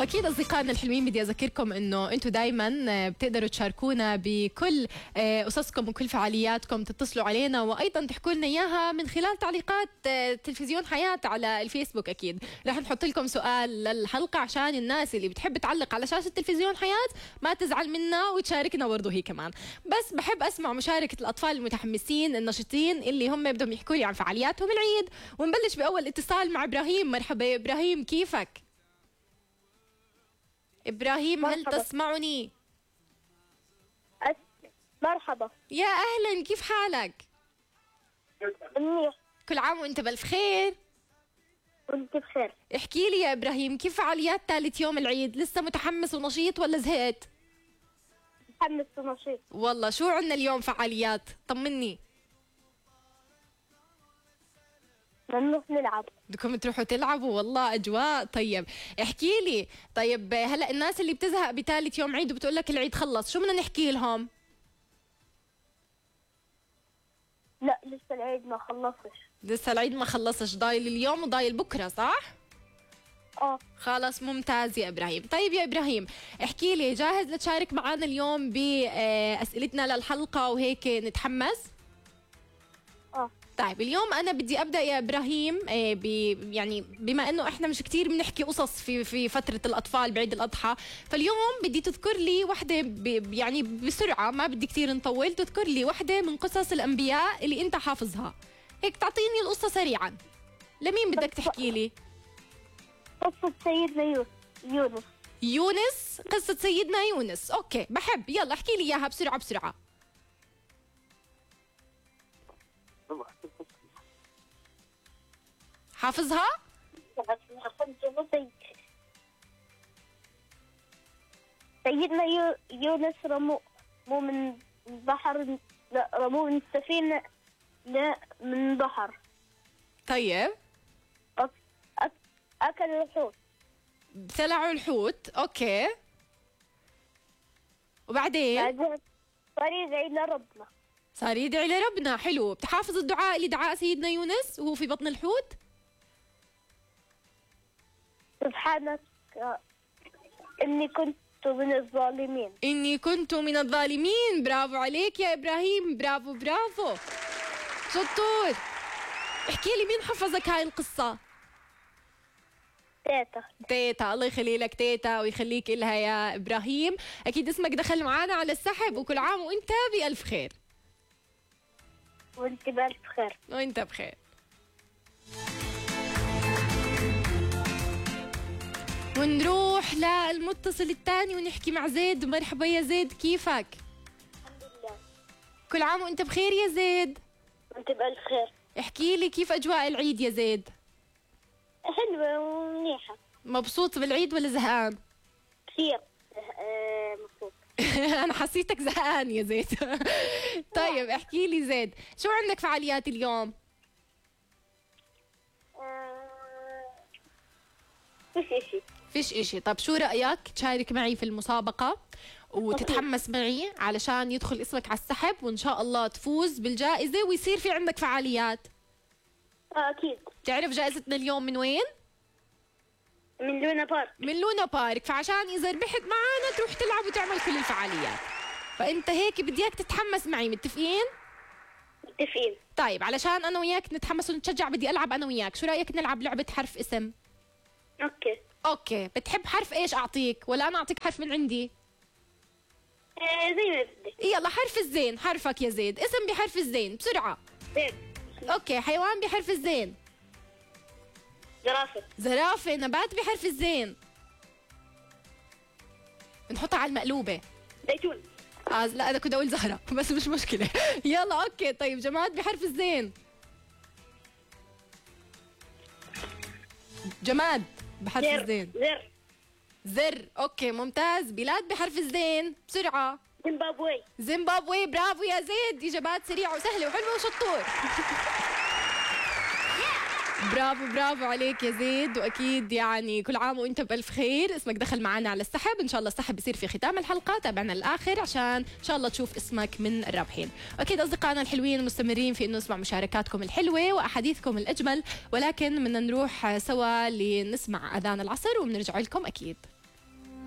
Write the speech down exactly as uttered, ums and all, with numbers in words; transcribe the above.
واكيد اصدقائنا الحلوين بدي اذكركم انه انتم دائما بتقدروا تشاركونا بكل قصصكم وكل فعالياتكم، تتصلوا علينا وايضا تحكوا لنا اياها من خلال تعليقات تلفزيون حياة على الفيسبوك. اكيد رح نحط لكم سؤال للحلقه عشان الناس اللي بتحب تعلق على شاشه تلفزيون حياة ما تزعل منا وتشاركنا برضه هي كمان. بس بحب اسمع مشاركه الاطفال المتحمسين النشيطين اللي هم بدهم يحكوا لي عن فعالياتهم العيد. ونبلش باول اتصال مع ابراهيم. مرحبا يا ابراهيم، كيفك؟ إبراهيم مرحبا. هل تسمعني؟ أس... مرحبا. يا أهلا، كيف حالك؟ منيح. كل عام وأنت بألف خير. وأنت بخير. احكي لي يا إبراهيم، كيف فعاليات ثالث يوم العيد؟ لسه متحمس ونشيط ولا زهقت؟ متحمس ونشيط. والله شو عنا اليوم فعاليات؟ طمني. نروح نلعب. بدكم تروحوا تلعبوا؟ والله أجواء. طيب احكي لي، طيب هلا الناس اللي بتزهق بثالث يوم عيد وبتقول لك العيد خلص، شو بدنا نحكي لهم؟ لا لسه العيد ما خلصش. لسه العيد ما خلصش، ضايل اليوم وضايل بكره صح؟ اه خلاص ممتاز يا إبراهيم. طيب يا إبراهيم احكي لي، جاهز لتشارك معنا اليوم بأسئلتنا للحلقة وهيك نتحمس؟ اه طيب اليوم أنا بدي أبدأ يا إبراهيم ب يعني بما إنه إحنا مش كتير بنحكي قصص في في فترة الأطفال بعيد الأضحى، فاليوم بدي تذكر لي وحدة يعني بسرعة، ما بدي كتير نطول، تذكر لي وحدة من قصص الأنبياء اللي أنت حافظها، هيك تعطيني القصة سريعا. لمين بدك تحكي لي؟ قصة سيدنا يونس. يونس، قصة سيدنا يونس. أوكي بحب، يلا احكي لي إياها بسرعة بسرعة. حافظها؟ سيدنا يونس رموا من بحر، لا رموا من السفينة لا من بحر. طيب أكلوا الحوت. ابتلعوا الحوت. أوكي وبعدين؟ بعدين صار يدعي لربنا. صار يدعي لربنا. حلو. بتحافظ الدعاء اللي دعاء سيدنا يونس وهو في بطن الحوت؟ سبحانك إني كنت من الظالمين. إني كنت من الظالمين. برافو عليك يا إبراهيم، برافو برافو شطور. احكي لي مين حفظك هاي القصة؟ تيتا. تيتا، الله يخلي لك تيتا ويخليك إلها يا إبراهيم. أكيد اسمك دخل معانا على السحب، وكل عام وإنت بألف خير. وإنت بألف خير. وإنت بخير. ونروح للمتصل الثاني ونحكي مع زيد. مرحبا يا زيد، كيفك؟ الحمد لله. كل عام وإنت بخير يا زيد. وإنت بألف خير. احكي لي كيف أجواء العيد يا زيد؟ حلوة ومنيحة. مبسوط بالعيد ولا زهقان؟ كثير أه مبسوط. أنا حسيتك زهقان يا زيد. طيب احكي لي زيد، شو عندك فعاليات اليوم؟ أه... فيش إشي. فيش إشي. طب شو رأيك تشارك معي في المسابقة وتتحمس معي علشان يدخل اسمك على السحب وإن شاء الله تفوز بالجائزة ويصير في عندك فعاليات؟ أكيد. تعرف جائزتنا اليوم من وين؟ من لونا بارك. من لونا بارك، فعشان إذا ربحت معانا تروح تلعب وتعمل كل الفعاليات. فأنت هيك بدي إياك تتحمس معي، متفقين؟ متفقين. طيب علشان أنا وياك نتحمس ونتشجع بدي ألعب أنا وياك، شو رأيك نلعب لعبة حرف اسم؟ أوكي. أوكي، بتحب حرف إيش أعطيك ولا أنا أعطيك حرف من عندي؟ آه زي ما بدك. يلا حرف الزين. حرفك يا زيد. اسم بحرف الزين بسرعة. زين. أوكي. حيوان بحرف الزين. زرافة. زرافة. نبات بحرف الزين. بنحطها على المقلوبة. زيتون. آه لا أنا كنت أقول زهرة بس مش مشكلة. يلا أوكي. طيب جماد بحرف الزين. جماد بحرف زر. الزين. زر. زر. أوكي ممتاز. بلاد بحرف الزين بسرعة. زيمبابوي. زيمبابوي. برافو يا زيد، إجابات سريعة وسهلة وحلوة وشطور. برافو برافو عليك يا زيد. واكيد يعني كل عام وانت بالف خير. اسمك دخل معنا على السحب، ان شاء الله السحب بيصير في ختام الحلقه، تابعنا للاخر عشان ان شاء الله تشوف اسمك من الرابحين. واكيد اصدقائنا الحلوين مستمرين في انه نسمع مشاركاتكم الحلوه واحاديثكم الاجمل، ولكن بدنا نروح سوا لنسمع اذان العصر وبنرجع لكم اكيد.